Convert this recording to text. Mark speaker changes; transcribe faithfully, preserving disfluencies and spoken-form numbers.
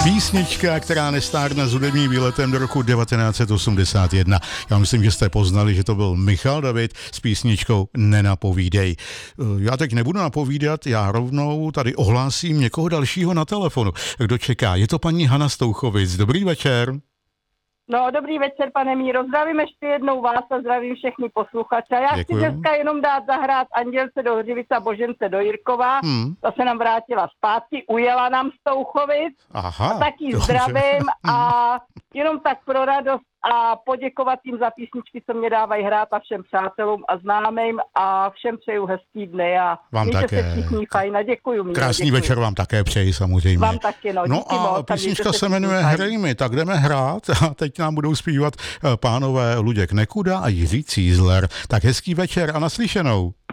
Speaker 1: Písnička, která nestárne s hudebním výletem do roku devatenáct set osmdesát jedna. Já myslím, že jste poznali, že to byl Michal David s písničkou Nenapovídej. Já teď nebudu napovídat, já rovnou tady ohlásím někoho dalšího na telefonu. Kdo čeká? Je to paní Hana Stouchovic. Dobrý večer.
Speaker 2: No, dobrý večer, pane Míro. Zdravím ještě jednou vás a zdravím všechny posluchače. Já
Speaker 1: Děkuju.
Speaker 2: chci dneska jenom dát zahrát Andělce do Hřivic a Božence do Jirkova. Hmm. Ta se nám vrátila zpátky, ujela nám Stouchovic.
Speaker 1: Aha,
Speaker 2: a taky
Speaker 1: dobře.
Speaker 2: zdravím a jenom tak pro radost a poděkovat jim za písničky, co mě dávají hrát a všem přátelům a známým a všem přeju hezký dny a
Speaker 1: vám
Speaker 2: mějte
Speaker 1: také.
Speaker 2: se všichni fajn a děkuju. Míro,
Speaker 1: Krásný
Speaker 2: děkuju.
Speaker 1: večer vám také přeji samozřejmě.
Speaker 2: Vám taky, no.
Speaker 1: No
Speaker 2: díky
Speaker 1: a
Speaker 2: moc,
Speaker 1: písnička
Speaker 2: mějte
Speaker 1: se jmenuje
Speaker 2: fajn.
Speaker 1: Hrej mi, tak jdeme hrát a teď nám budou zpívat pánové Luděk Nekuda a Jiří Cízler. Tak hezký večer a naslyšenou.